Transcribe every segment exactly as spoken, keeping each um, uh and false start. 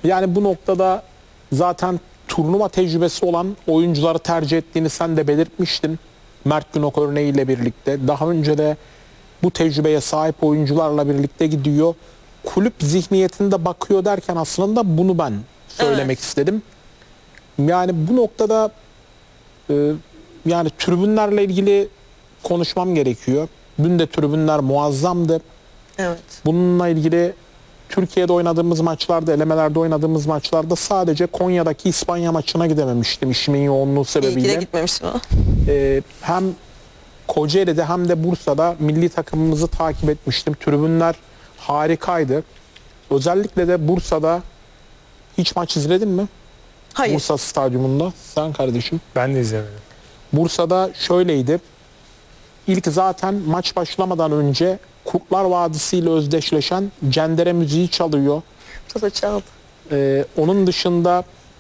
Yani bu noktada zaten turnuva tecrübesi olan oyuncuları tercih ettiğini sen de belirtmiştin. Mert Günok örneğiyle birlikte. Daha önce de bu tecrübeye sahip oyuncularla birlikte gidiyor. Kulüp zihniyetinde bakıyor derken aslında bunu ben söylemek evet. istedim. Yani bu noktada e, yani tribünlerle ilgili konuşmam gerekiyor. Dün de tribünler muazzamdı. Evet. Bununla ilgili Türkiye'de oynadığımız maçlarda, elemelerde oynadığımız maçlarda sadece Konya'daki İspanya maçına gidememiştim işimin yoğunluğu sebebiyle. İyi ki de gitmemiştim o. Ee, hem Kocaeli'de hem de Bursa'da milli takımımızı takip etmiştim. Tribünler harikaydı. Özellikle de Bursa'da hiç maç izledin mi? Hayır. Bursa Stadyumunda. Sen kardeşim. Ben de izlemedim. Bursa'da şöyleydi. İlk zaten maç başlamadan önce Kurtlar Vadisi ile özdeşleşen Cendere müziği çalıyor. Burada çaldı. Ee, onun dışında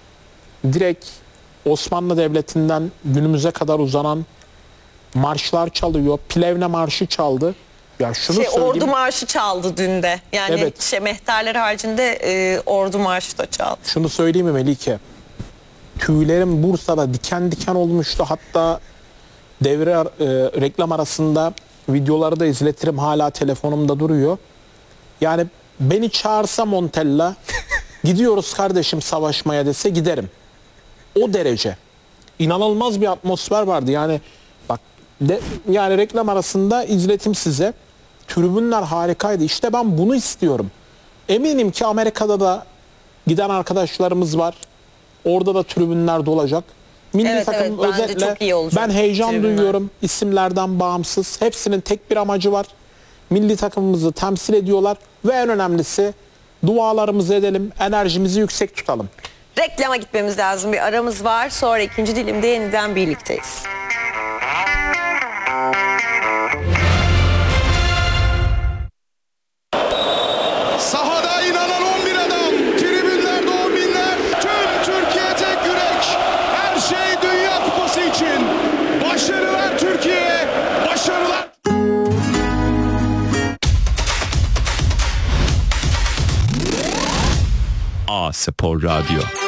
direkt Osmanlı Devleti'nden günümüze kadar uzanan marşlar çalıyor. Plevne Marşı çaldı. Ya şunu şey, söyleyeyim. Ordu Marşı çaldı dün de. Yani evet. şey, mehterler haricinde e, Ordu Marşı da çaldı. Şunu söyleyeyim mi Melike? Tüylerim Bursa'da diken diken olmuştu. Hatta devre e, reklam arasında videoları da izletirim. Hala telefonumda duruyor. Yani beni çağırsa Montella gidiyoruz kardeşim savaşmaya dese giderim. O derece. İnanılmaz bir atmosfer vardı. Yani bak de, yani reklam arasında izletim size. Tribünler harikaydı. İşte ben bunu istiyorum. Eminim ki Amerika'da da giden arkadaşlarımız var. Orada da tribünler dolacak. Milli evet, takım evet, özetle çok iyi olacak, ben heyecan tribünler. duyuyorum. İsimlerden bağımsız. Hepsinin tek bir amacı var. Milli takımımızı temsil ediyorlar. Ve en önemlisi dualarımızı edelim. Enerjimizi yüksek tutalım. Reklama gitmemiz lazım. Bir aramız var. Sonra ikinci dilimde yeniden birlikteyiz. Sahada inanan on bir adam, tribünlerde on binler, tüm Türkiye tek yürek. Her şey Dünya Kupası için. Başarılar Türkiye, başarılar. A Spor Radyo.